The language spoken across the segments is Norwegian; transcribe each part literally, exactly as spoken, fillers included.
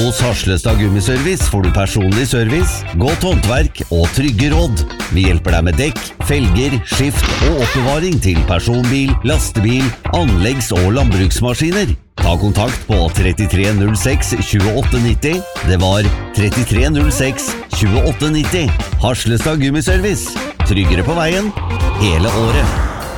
Hos Harslestad Gummiservice får du personlig service, godt håndverk og trygge råd. Vi hjelper deg med dekk, felger, skift og oppbevaring til personbil, lastebil, anleggs- og landbruksmaskiner. Ta kontakt på trettitre null seks tjueåtte nitti. Det var trettitre null seks tjueåtte nitti. Harslestad Gummiservice. Tryggere på veien hele året.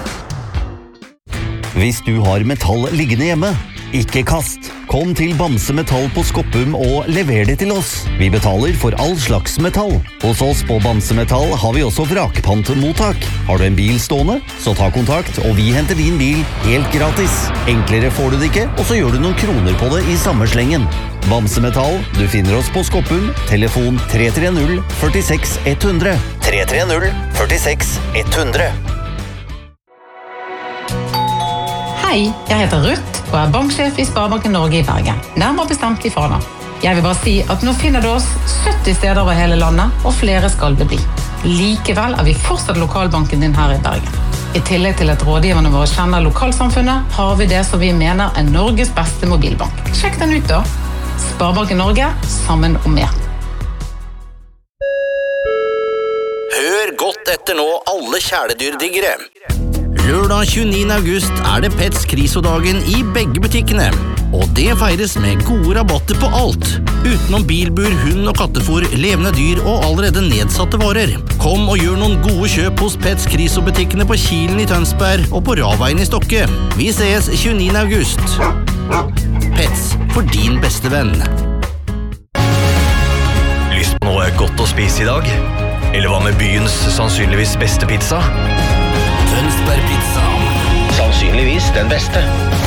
Hvis du har metall liggende hjemme, ikke kast. Kom til Bamse Metall på Skoppum og lever det til oss. Vi betaler for all slags metall. Hos oss på Bamse Metall har vi også vrakpantmottak. Har du en bil stående, så ta kontakt, og vi henter din bil helt gratis. Enklere får du det ikke, og så gjør du noen kroner på det i samme slengen. Bamse Metall, du finner oss på Skoppum, telefon tre tre null førtiseks ett hundre. tre tre null førtiseks ett hundre. Hei, jeg heter Ruth og er banksjef i Sparebanken Norge i Bergen. Nærmere bestemt i Fana. Jeg vil bare si at nå finner du oss sytti steder over hele landet, og flere skal det bli. Likevel er vi fortsatt lokalbanken din her i Bergen. I tillegg til at rådgiverne våre kjenner lokalsamfunnet, har vi det som vi mener er Norges beste mobilbank. Sjekk den ut da. Sparebanken Norge, sammen om mer. Hør godt etter nå, alle kjæledyrdiggere. Lørdag tjueniende august er det Pets Krisodagen i begge butikkene. Og det feires med gode rabatter på alt. Utenom bilbur, hund og kattefôr, levende dyr og allerede nedsatte varer. Kom og gjør noen gode kjøp hos Pets Kriso-butikkene på Kilen i Tønsberg og på Raveien i Stokke. Vi ses tjueniende august. Pets, for din beste venn. Lyst på noe godt å spise i dag? Eller hva med byens sannsynligvis beste pizza? Tønsberg Pizza. Sannsynligvis den beste.